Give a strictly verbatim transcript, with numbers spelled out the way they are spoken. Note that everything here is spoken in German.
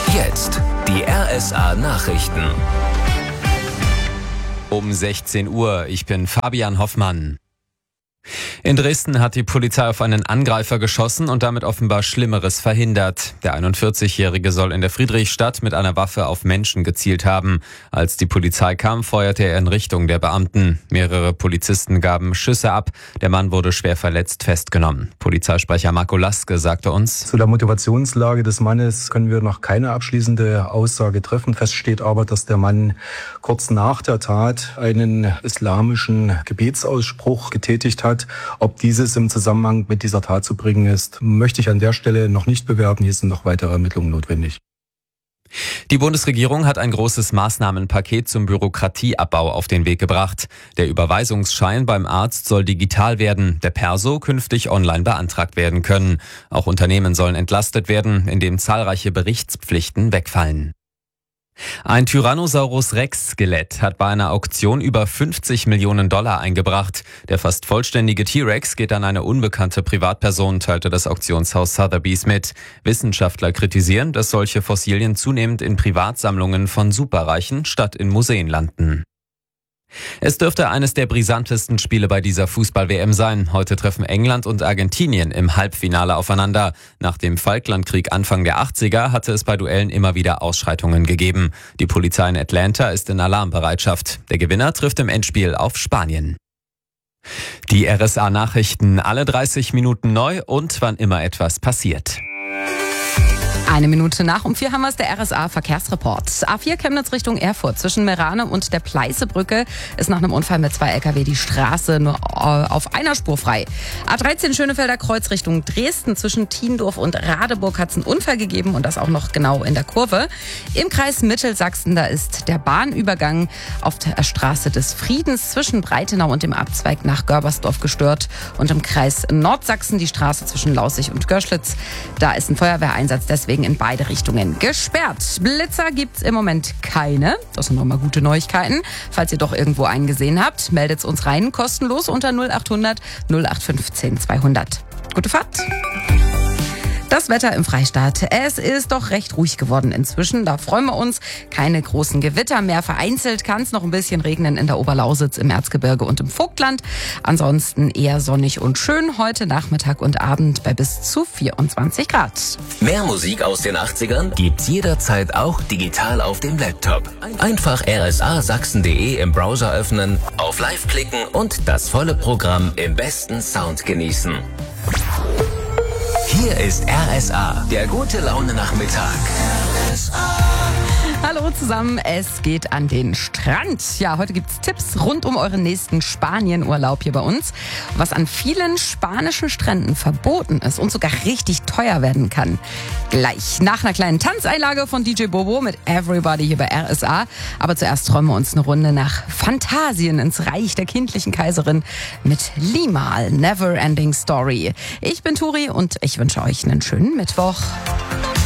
Jetzt die R S A-Nachrichten. Um sechzehn Uhr, ich bin Fabian Hoffmann. In Dresden hat die Polizei auf einen Angreifer geschossen und damit offenbar Schlimmeres verhindert. Der einundvierzigjährige soll in der Friedrichstadt mit einer Waffe auf Menschen gezielt haben. Als die Polizei kam, feuerte er in Richtung der Beamten. Mehrere Polizisten gaben Schüsse ab. Der Mann wurde schwer verletzt festgenommen. Polizeisprecher Marco Laske sagte uns: Zu der Motivationslage des Mannes können wir noch keine abschließende Aussage treffen. Fest steht aber, dass der Mann kurz nach der Tat einen islamischen Gebetsausspruch getätigt hat. Ob dieses im Zusammenhang mit dieser Tat zu bringen ist, möchte ich an der Stelle noch nicht bewerten. Hier sind noch weitere Ermittlungen notwendig. Die Bundesregierung hat ein großes Maßnahmenpaket zum Bürokratieabbau auf den Weg gebracht. Der Überweisungsschein beim Arzt soll digital werden, der Perso künftig online beantragt werden können. Auch Unternehmen sollen entlastet werden, indem zahlreiche Berichtspflichten wegfallen. Ein Tyrannosaurus Rex-Skelett hat bei einer Auktion über fünfzig Millionen Dollar eingebracht. Der fast vollständige T-Rex geht an eine unbekannte Privatperson, teilte das Auktionshaus Sotheby's mit. Wissenschaftler kritisieren, dass solche Fossilien zunehmend in Privatsammlungen von Superreichen statt in Museen landen. Es dürfte eines der brisantesten Spiele bei dieser Fußball-W M sein. Heute treffen England und Argentinien im Halbfinale aufeinander. Nach dem Falklandkrieg Anfang der achtziger hatte es bei Duellen immer wieder Ausschreitungen gegeben. Die Polizei in Atlanta ist in Alarmbereitschaft. Der Gewinner trifft im Endspiel auf Spanien. Die R S A-Nachrichten alle dreißig Minuten neu und wann immer etwas passiert. Eine Minute nach um vier haben wir es, der R S A-Verkehrsreport. A vier Chemnitz Richtung Erfurt zwischen Merane und der Pleißebrücke ist nach einem Unfall mit zwei L K W die Straße nur auf einer Spur frei. A dreizehn Schönefelder Kreuz Richtung Dresden zwischen Tiendorf und Radeburg hat es einen Unfall gegeben und das auch noch genau in der Kurve. Im Kreis Mittelsachsen, da ist der Bahnübergang auf der Straße des Friedens zwischen Breitenau und dem Abzweig nach Görbersdorf gestört. Und im Kreis Nordsachsen die Straße zwischen Laußig und Görschlitz. Da ist ein Feuerwehreinsatz deswegen in beide Richtungen gesperrt. Blitzer gibt's im Moment keine. Das sind nochmal gute Neuigkeiten. Falls ihr doch irgendwo einen gesehen habt, meldet's uns rein, kostenlos unter null acht hundert null acht fünfzehn zweihundert. Gute Fahrt! Das Wetter im Freistaat. Es ist doch recht ruhig geworden inzwischen. Da freuen wir uns. Keine großen Gewitter mehr. Vereinzelt kann es noch ein bisschen regnen in der Oberlausitz, im Erzgebirge und im Vogtland. Ansonsten eher sonnig und schön. Heute Nachmittag und Abend bei bis zu vierundzwanzig Grad. Mehr Musik aus den achtzigern gibt's jederzeit auch digital auf dem Laptop. Einfach r s a sachsen punkt d e im Browser öffnen, auf Live klicken und das volle Programm im besten Sound genießen. Hier ist R S A, der gute Laune Nachmittag. R S A. Hallo zusammen, es geht an den Strand. Ja, heute gibt's Tipps rund um euren nächsten Spanienurlaub hier bei uns. Was an vielen spanischen Stränden verboten ist und sogar richtig teuer werden kann. Gleich nach einer kleinen Tanzeinlage von D J Bobo mit Everybody hier bei R S A. Aber zuerst träumen wir uns eine Runde nach Phantasien ins Reich der kindlichen Kaiserin mit Limahl, Never Ending Story. Ich bin Turi und ich wünsche euch einen schönen Mittwoch.